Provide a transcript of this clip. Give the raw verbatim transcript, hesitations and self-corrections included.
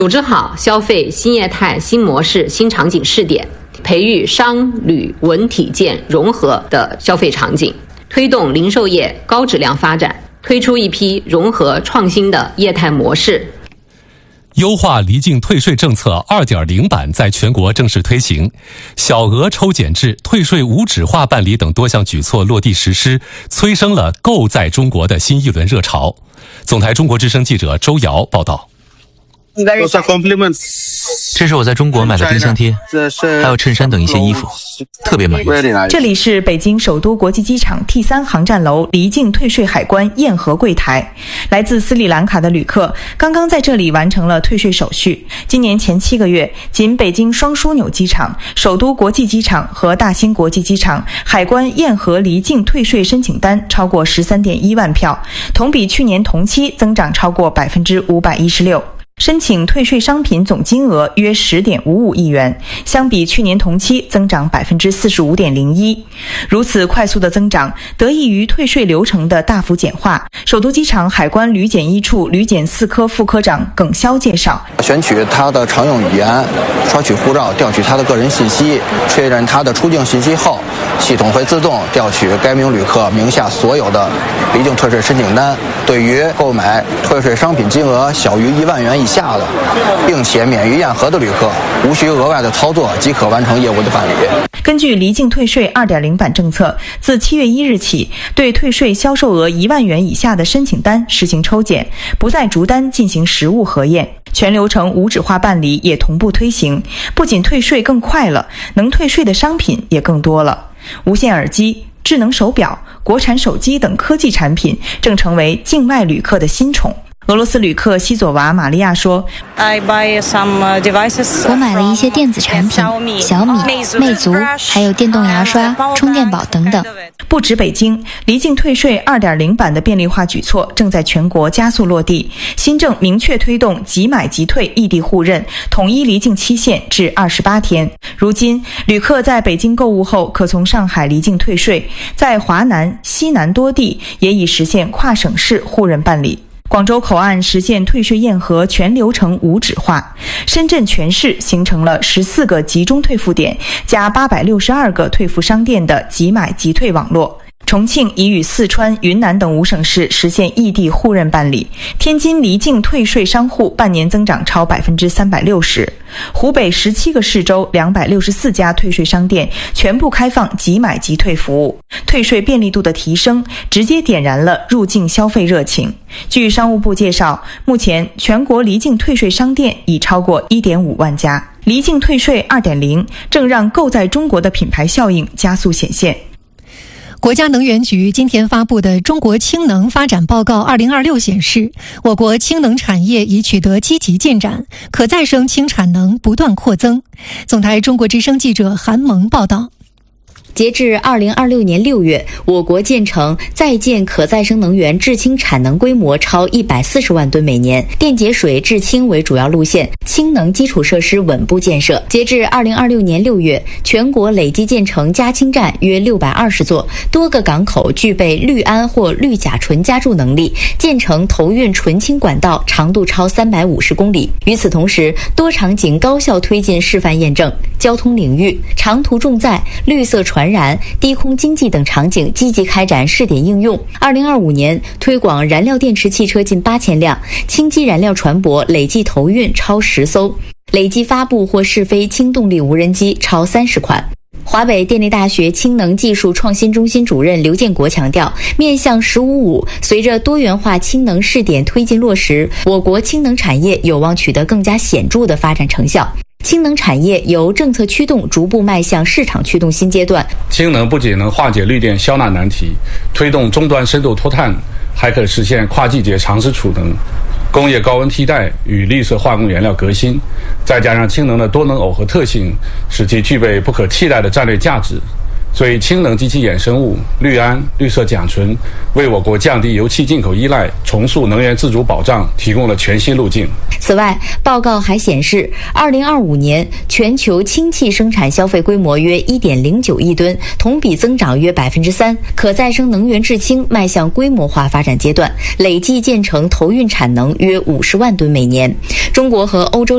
组织好消费新业态、新模式、新场景试点，培育商旅文体建融合的消费场景，推动零售业高质量发展，推出一批融合创新的业态模式。 优化离境退税政策 二点零 版在全国正式推行，小额抽检制、退税无纸化办理等多项举措落地实施，催生了购在中国的新一轮热潮。总台中国之声记者周瑶报道。 这是我在中国买的冰箱贴，还有衬衫等一些衣服，特别满意。 这里是北京首都国际机场 T 三 航站楼离境退税海关验核柜台，来自斯里兰卡的旅客刚刚在这里完成了退税手续。今年前七个月，仅北京双枢纽机场、首都国际机场和大兴国际机场海关验核离境退税申请单超过 十三点一万票，同比去年同期增长超过 百分之五百一十六。申请退税商品总金额约 十点五五亿元，相比去年同期增长 百分之四十五点零一。如此快速的增长得益于退税流程的大幅简化。首都机场海关旅检一处旅检四科副科长耿潇介绍， 选取他的常用语言，刷取护照，调取他的个人信息，确认他的出境信息后，系统会自动调取该名旅客名下所有的离境退税申请单。对于购买退税商品金额小于一万元以下的，并且免于验核的旅客，无需额外的操作即可完成业务的办理。 根据离境退税 二点零 版政策，自七月一日起，对退税销售额一万元以下的申请单实行抽检，不再逐单进行实物核验，全流程无纸化办理也同步推行。不仅退税更快了，能退税的商品也更多了。无线耳机、智能手表、国产手机等科技产品正成为境外旅客的新宠。俄罗斯旅客西佐娃玛利亚说， 我买了一些电子产品，小米、魅族，还有电动牙刷、充电宝等等。 不止北京，离境退税 二点零 版的便利化举措正在全国加速落地。新政明确推动即买即退异地互认，统一离境期限至二十八天。如今，旅客在北京购物后，可从上海离境退税，在华南、西南多地也已实现跨省市互认办理。广州口岸实现退税验核全流程无纸化，深圳全市形成了十四个集中退付点加八百六十二个退付商店的即买即退网络。重庆已与四川、云南等五省市实现异地互认办理，天津离境退税商户半年增长超 百分之三百六十， 湖北十七个市州两百六十四家退税商店全部开放即买即退服务。退税便利度的提升直接点燃了入境消费热情。据商务部介绍，目前全国离境退税商店已超过 一点五万家。离境退税 二点零 正让购在中国的品牌效应加速显现。 国家能源局今天发布的《中国氢能发展报告二零二六》显示，我国氢能产业已取得积极进展，可再生氢产能不断扩增。总台中国之声记者韩萌报道。 截至二零二六年六月，我国建成在建可再生能源制氢产能规模超一百四十万吨每年，电解水制氢为主要路线，氢能基础设施稳步建设。截至二零二六年六月，全国累计建成加氢站约六百二十座，多个港口具备氯胺或氯甲醇加注能力，建成投运纯氢管道长度超三百五十公里。与此同时，多场景高效推进示范验证，交通领域、长途重载、绿色传传染、低空经济等场景积极开展试点应用。二零二五年推广燃料电池汽车近八千辆，氢基燃料船舶累计投运超十艘，累计发布或试飞氢动力无人机超三十款。华北电力大学氢能技术创新中心主任刘建国强调，面向“十五五”，随着多元化氢能试点推进落实，我国氢能产业有望取得更加显著的发展成效。氢能产业由政策驱动逐步迈向市场驱动新阶段。 氢能不仅能化解绿电消纳难题，推动终端深度脱碳，还可实现跨季节长时储能、工业高温替代与绿色化工原料革新。再加上氢能的多能耦合特性，使其具备不可替代的战略价值。所以氢能及其衍生物氯胺、绿色甲醇为我国降低油气进口依赖、重塑能源自主保障提供了全新路径。 此外，报告还显示，二零二五年全球氢气生产消费规模约 一点零九亿吨，同比增长约 百分之三， 可再生能源制氢迈向规模化发展阶段，累计建成投运产能约五十万吨每年。中国和欧洲